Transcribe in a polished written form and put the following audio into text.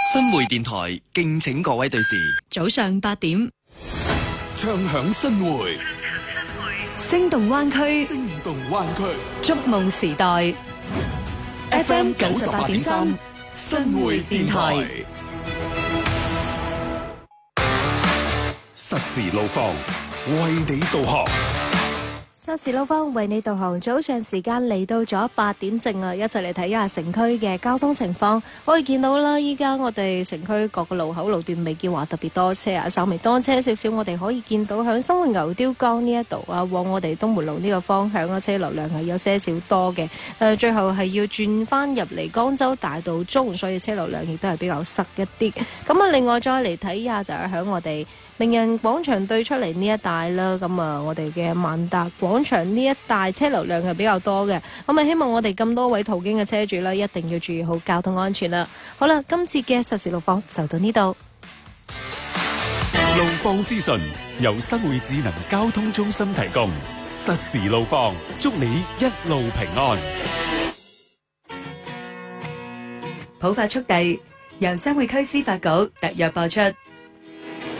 新匯電台敬請各位對視。 早上8點， 唱響新匯， 聲動灣區， 聲動灣區， 觸夢時代。FM 98.3， 新匯電台，實時路況，為你導航。 實時路況為你導航，早上時間嚟到咗8點正啦，一齊嚟睇下城區嘅交通情況。可以見到啦，依家我哋城區各個路口路段未見話特別多車啊，稍微多車少少。我哋可以見到響新會牛碉江呢一度啊，往我哋東門路呢個方向啊，車流量係有些少多嘅。最後係要轉翻入嚟江州大道中，所以車流量亦都係比較塞一啲。咁啊，另外再嚟睇下就係響我哋名人廣場對出嚟呢一帶啦，咁啊，我哋嘅萬達廣場呢一帶車流量係比較多嘅，咁啊，希望我哋咁多位途經嘅車主啦，一定要注意好交通安全啦。好啦，今次嘅實時路況就到呢度。 路況資訊由新會智能交通中心提供，實時路況，祝你一路平安。 普法速遞由新會區司法局特約播出。